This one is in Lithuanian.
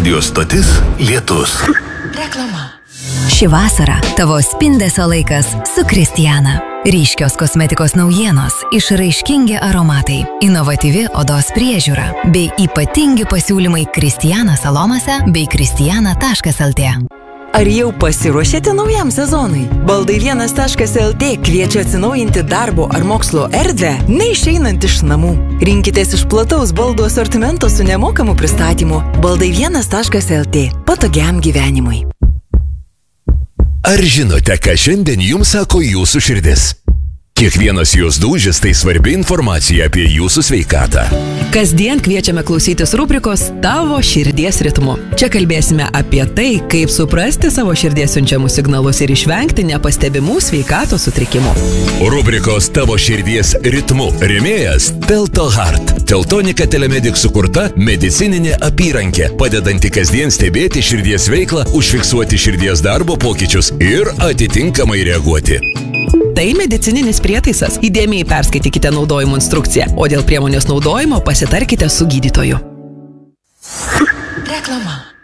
Radio stotis Lietus. Reklama. Ši vasara tavo spindesio laikas su Kristijana. Ryškios kosmetikos naujienos, išraiškingi aromatai, inovatyvi odos priežiūra bei ypatingi pasiūlymai Kristijana salonuose bei kristijana.lt. Ar jau pasiruošėte naujam sezonui? Baldai1.lt kviečia atsinaujinti darbo ar mokslo erdvę, neišeinant iš namų. Rinkitės iš plataus baldų asortimento su nemokamu pristatymu. Baldai1.lt. Patogiam gyvenimui. Ar žinote, ką šiandien jums sako jūsų širdis? Kiekvienas jos dūžis tai svarbi informacija apie jūsų sveikatą. Kasdien kviečiame klausytis rubrikos Tavo širdies ritmu. Čia kalbėsime apie tai, kaip suprasti savo širdies siunčiamus signalus ir išvengti nepastebimų sveikatos sutrikimų. Rubrikos Tavo širdies ritmu rėmėjas Telto Heart. Teltonika Telemedic sukurta medicininė apyrankė, padedanti kasdien stebėti širdies veiklą, užfiksuoti širdies darbo pokyčius ir atitinkamai reaguoti. Tai medicininis prietaisas. Įdėmiai perskaitykite naudojimo instrukciją, o dėl priemonės naudojimo pasitarkite su gydytoju. Reklama.